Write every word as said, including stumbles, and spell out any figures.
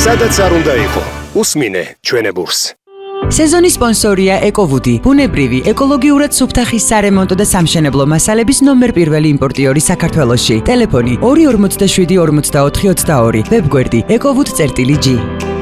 სადაც არ უნდა იყო, უსმინე ჩვენებურს. სეზონის სპონსორია ეკოვუდი, ბუნებრივი, ეკოლოგიურად სუფთა ხის სარემონტო და სამშენებლო მასალების ნომერ პირველი იმპორტიორი საქართველოში. ტელეფონი ორი ორმოცდაშვიდი ორმოცდაოთხი ოცდაორი, ვებგვერდი ეკოვუდ წერტილი ჯი.